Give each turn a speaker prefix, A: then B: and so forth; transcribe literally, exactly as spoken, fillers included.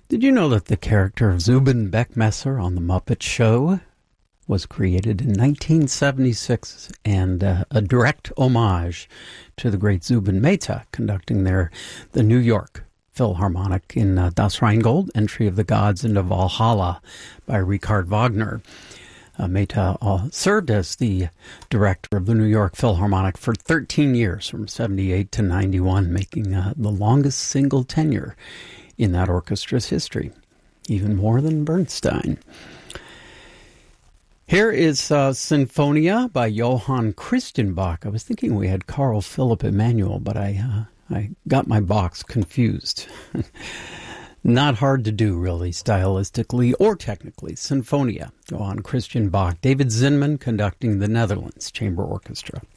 A: Did you know that the character of Zubin Beckmesser on The Muppet Show was created in nineteen seventy-six and uh, a direct homage to the great Zubin Mehta conducting their the New York Philharmonic in uh, Das Rheingold, Entry of the Gods into Valhalla by Richard Wagner. Uh, Mehta uh, served as the director of the New York Philharmonic for thirteen years, from seventy-eight to ninety-one, making uh, the longest single tenure in that orchestra's history, even more than Bernstein. Here is uh, Sinfonia by Johann Christian Bach. I was thinking we had Carl Philipp Emanuel, but I uh, I got my Bachs confused. Not hard to do, really, stylistically or technically. Sinfonia, Johann Christian Bach. David Zinman conducting the Netherlands Chamber Orchestra.